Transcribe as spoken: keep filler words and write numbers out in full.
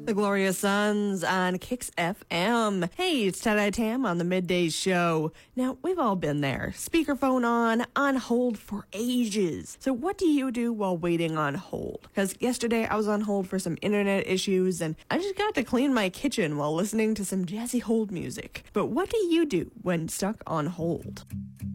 The Glorious Sons on Kicks F M. Hey, it's Tie-Dye Tam on the Midday Show. Now, we've all been there. Speakerphone on, on hold for ages. So what do you do while waiting on hold? Because yesterday I was on hold for some internet issues and I just got to clean my kitchen while listening to some jazzy hold music. But what do you do when stuck on hold?